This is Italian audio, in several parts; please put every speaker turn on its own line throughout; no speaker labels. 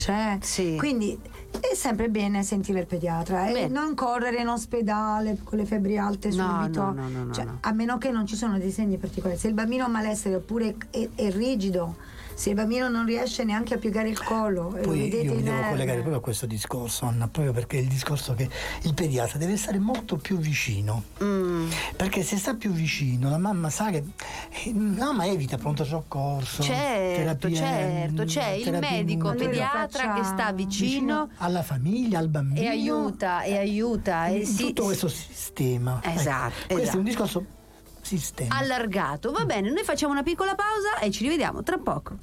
c'è.
Sì.
Quindi è sempre bene sentire il pediatra e non correre in ospedale con le febbri alte subito.
No.
A meno che non ci sono dei segni particolari. Se il bambino ha malessere oppure è rigido, se il bambino non riesce neanche a piegare il collo,
poi io mi devo collegare proprio a questo discorso, Anna, proprio perché il discorso che il pediatra deve stare molto più vicino, perché se sta più vicino la mamma sa che la mamma evita pronto soccorso,
certo, c'è il medico pediatra che sta vicino
alla famiglia, al bambino
e aiuta
tutto questo sistema.
Esatto,
questo è un discorso sistema
allargato. Va bene, noi facciamo una piccola pausa e ci rivediamo tra poco.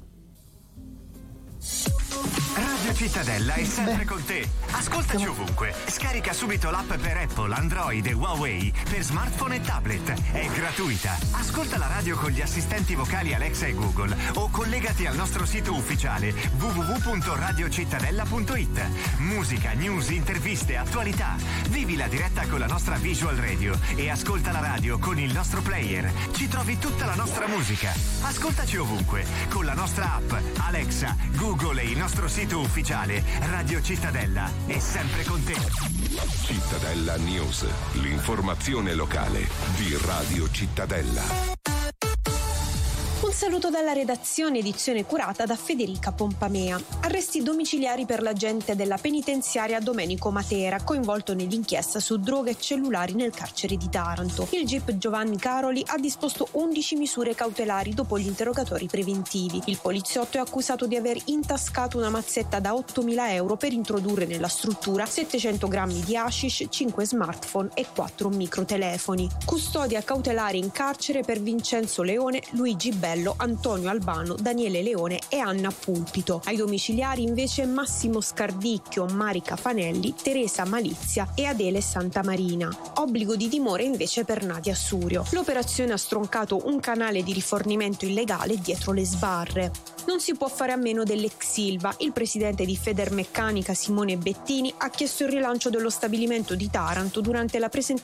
Radio Cittadella è sempre con te. Ascoltaci ovunque. Scarica subito l'app per Apple, Android e Huawei per smartphone e tablet. È gratuita. Ascolta la radio con gli assistenti vocali Alexa e Google o collegati al nostro sito ufficiale www.radiocittadella.it. Musica, news, interviste, attualità. Vivi la diretta con la nostra Visual Radio e ascolta la radio con il nostro player. Ci trovi tutta la nostra musica. Ascoltaci ovunque con la nostra app Alexa, Google e il nostro sito ufficiale. Radio Cittadella è sempre con te.
Cittadella News, l'informazione locale di Radio Cittadella.
Un saluto dalla redazione, edizione curata da Federica Pompamea. Arresti domiciliari per l'agente della penitenziaria Domenico Matera, coinvolto nell'inchiesta su droghe e cellulari nel carcere di Taranto. Il GIP Giovanni Caroli ha disposto 11 misure cautelari dopo gli interrogatori preventivi. Il poliziotto è accusato di aver intascato una mazzetta da 8.000 euro per introdurre nella struttura 700 grammi di hashish, 5 smartphone e 4 microtelefoni. Custodia cautelare in carcere per Vincenzo Leone, Luigi Bello, Antonio Albano, Daniele Leone e Anna Pulpito. Ai domiciliari invece Massimo Scardicchio, Marica Fanelli, Teresa Malizia e Adele Santamarina. Obbligo di dimora invece per Nadia Surio. L'operazione ha stroncato un canale di rifornimento illegale dietro le sbarre. Non si può fare a meno dell'ex Silva. Il presidente di Federmeccanica Simone Bettini ha chiesto il rilancio dello stabilimento di Taranto durante la presentazione